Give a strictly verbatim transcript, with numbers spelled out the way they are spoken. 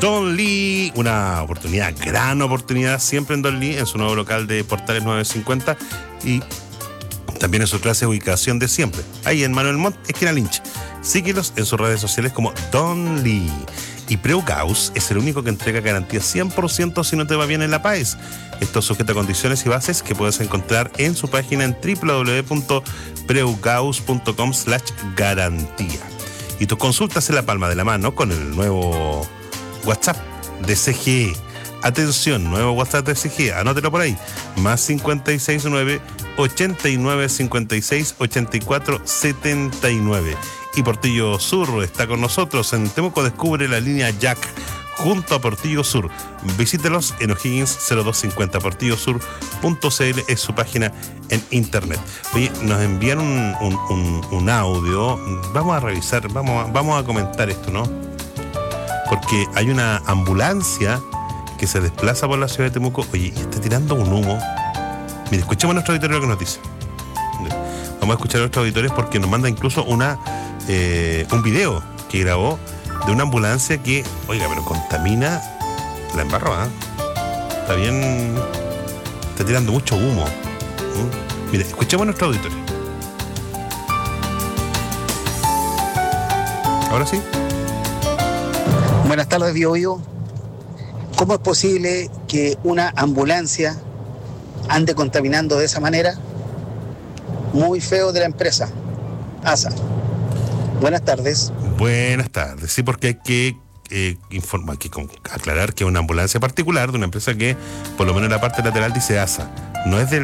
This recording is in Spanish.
Don Lee, una oportunidad, gran oportunidad siempre en Don Lee, en su nuevo local de Portales nueve cincuenta y también en su clase de ubicación de siempre, ahí en Manuel Montt, esquina Lynch. Síguelos en sus redes sociales como Don Lee. Y Preucaus es el único que entrega garantía cien por ciento si no te va bien en la PAES. Esto sujeta a condiciones y bases que puedes encontrar en su página en doble u doble u doble u punto preucaus punto com slash garantía. Y tus consultas en la palma de la mano con el nuevo WhatsApp de C G E. Atención, nuevo WhatsApp de C G E, anótelo por ahí. Más cincuenta y seis nueve, ochenta y nueve, cincuenta y seis, ochenta y cuatro, setenta y nueve. Y Portillo Sur está con nosotros. En Temuco descubre la línea Jack junto a Portillo Sur. Visítelos en O'Higgins cero dos cincuenta. portillo sur punto c l es su página en internet. Oye, nos envían un, un, un, un audio. Vamos a revisar, vamos a, vamos a comentar esto, ¿no? Porque hay una ambulancia que se desplaza por la ciudad de Temuco. Oye, y está tirando un humo. Mire, escuchemos a nuestro auditorio lo que nos dice. Vamos a escuchar a nuestros auditores porque nos manda incluso una eh, un video que grabó de una ambulancia que, oiga, pero contamina, la embarró, ¿eh? Está bien, está tirando mucho humo. ¿Mm? Mire, escuchemos a nuestro auditorio. Ahora sí. Buenas tardes, Bio Bio. ¿Cómo es posible que una ambulancia ande contaminando de esa manera? Muy feo de la empresa A S A. Buenas tardes. Buenas tardes. Sí, porque hay que eh, informar, hay que aclarar que es una ambulancia particular de una empresa que, por lo menos en la parte lateral, dice A S A. No es del